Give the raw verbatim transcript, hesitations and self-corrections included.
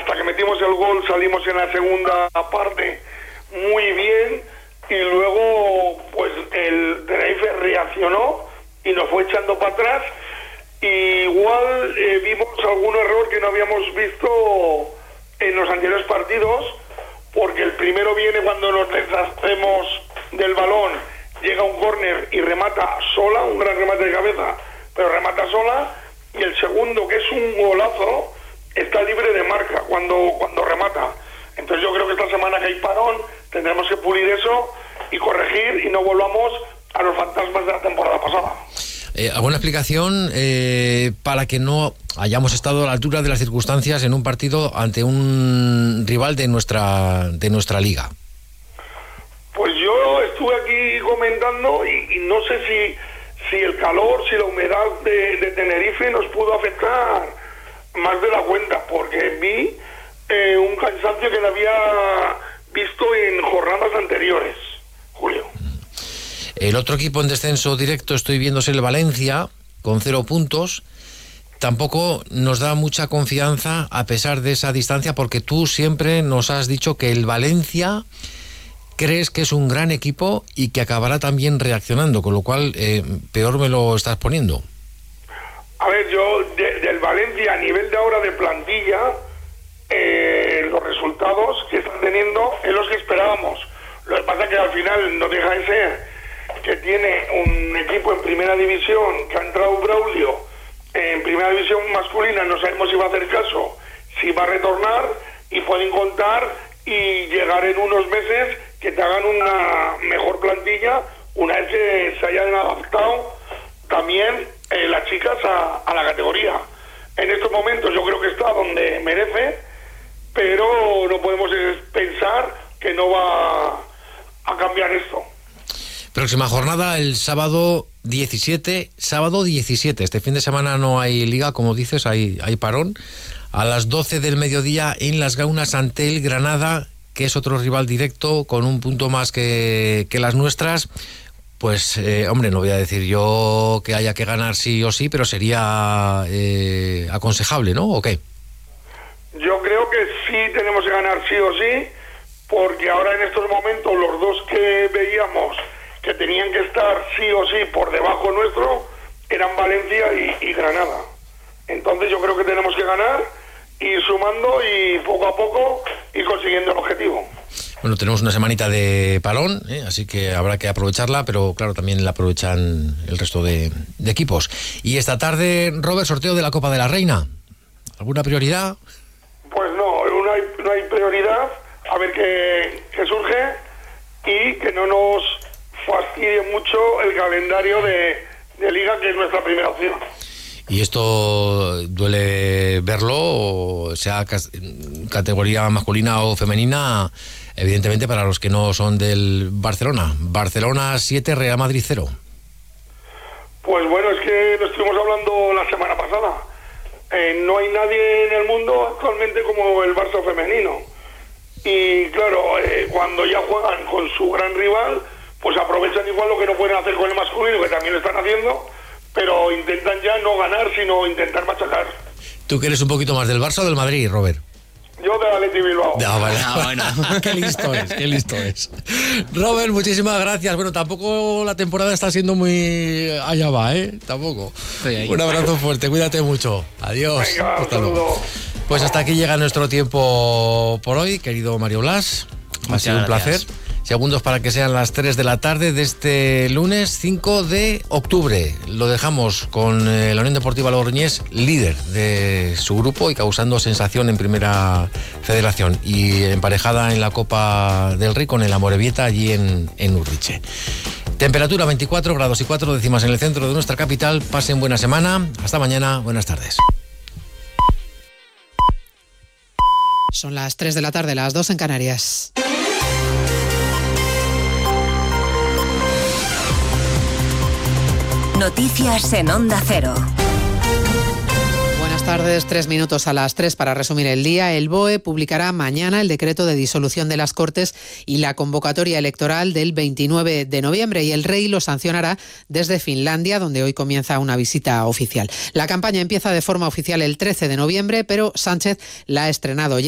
hasta que metimos el gol salimos en la segunda parte muy bien, y luego pues el Tenerife reaccionó y nos fue echando para atrás. Y igual eh, vimos algún error que no habíamos visto en los anteriores partidos, porque el primero viene cuando nos deshacemos del balón, llega un córner y remata sola, un gran remate de cabeza, pero remata sola, y el segundo, que es un golazo, está libre de marca cuando, cuando remata. Entonces yo creo que esta semana que hay parón tendremos que pulir eso y corregir y no volvamos a los fantasmas de la temporada pasada. Eh, ¿Alguna explicación eh, para que no hayamos estado a la altura de las circunstancias en un partido ante un rival de nuestra de nuestra liga? Pues yo estuve aquí comentando y, y no sé si, si el calor, si la humedad de, de Tenerife nos pudo afectar más de la cuenta, porque vi eh, un cansancio que no había visto en jornadas anteriores, Julio. El otro equipo en descenso directo estoy viéndose el Valencia, con cero puntos. Tampoco nos da mucha confianza a pesar de esa distancia, porque tú siempre nos has dicho que el Valencia crees que es un gran equipo y que acabará también reaccionando, con lo cual eh, peor me lo estás poniendo. A ver, yo de, del Valencia a nivel de ahora de plantilla, eh, los resultados que están teniendo es los que esperábamos. Lo que pasa es que al final no deja de ser que tiene un equipo en primera división, que ha entrado Braulio en primera división masculina, no sabemos si va a hacer caso, si va a retornar, y pueden contar y llegar en unos meses que te hagan una mejor plantilla una vez que se hayan adaptado también eh, las chicas a, a la categoría. En estos momentos yo creo que está donde merece, pero no podemos pensar que no va a cambiar esto. Próxima jornada el sábado diecisiete, sábado diecisiete. Este fin de semana no hay liga, como dices, hay, hay parón. A las doce del mediodía en Las Gaunas ante el Granada, que es otro rival directo con un punto más que, que las nuestras. Pues, eh, hombre, no voy a decir yo que haya que ganar sí o sí, pero sería eh, aconsejable, ¿no? ¿O qué? Yo creo que sí tenemos que ganar sí o sí, porque ahora en estos momentos los dos que veíamos que tenían que estar sí o sí por debajo nuestro eran Valencia y, y Granada. Entonces yo creo que tenemos que ganar, ir sumando y poco a poco ir consiguiendo el objetivo. Bueno, tenemos una semanita de parón, ¿eh? Así que habrá que aprovecharla, pero claro, también la aprovechan el resto de, de equipos. Y esta tarde, Robert, sorteo de la Copa de la Reina. ¿Alguna prioridad? Pues no, no hay, no hay prioridad. A ver qué, qué surge y que no nos fastidie mucho el calendario de, de liga, que es nuestra primera opción. ¿Y esto duele verlo, o sea categoría masculina o femenina? Evidentemente para los que no son del Barcelona. Barcelona siete, Real Madrid cero. Pues bueno, es que lo estuvimos hablando la semana pasada. Eh, no hay nadie en el mundo actualmente como el Barça femenino. Y claro, eh, cuando ya juegan con su gran rival, pues aprovechan igual lo que no pueden hacer con el masculino, que también lo están haciendo, pero intentan ya no ganar, sino intentar machacar. ¿Tú que eres un poquito más del Barça o del Madrid, Robert? Yo de Athletic Bilbao. No, vale. No, bueno. Qué listo es, qué listo es. Robert, muchísimas gracias. Bueno, tampoco la temporada está siendo muy allá va, ¿eh? Tampoco. Un abrazo fuerte, cuídate mucho. Adiós. Venga, hasta luego. Pues hasta aquí llega nuestro tiempo por hoy, querido Mario Blas. Ha sido un placer. Segundos para que sean las tres de la tarde de este lunes cinco de octubre. Lo dejamos con eh, la Unión Deportiva Logroñés, líder de su grupo y causando sensación en Primera Federación, y emparejada en la Copa del Rey con el Amorebieta allí en, en Urriche. Temperatura veinticuatro grados y cuatro décimas en el centro de nuestra capital. Pasen buena semana. Hasta mañana. Buenas tardes. Son las tres de la tarde, las dos en Canarias. Noticias en Onda Cero. Buenas tardes, tres minutos a las tres para resumir el día. El B O E publicará mañana el decreto de disolución de las Cortes y la convocatoria electoral del veintinueve de noviembre, y el Rey lo sancionará desde Finlandia, donde hoy comienza una visita oficial. La campaña empieza de forma oficial el trece de noviembre, pero Sánchez la ha estrenado ya.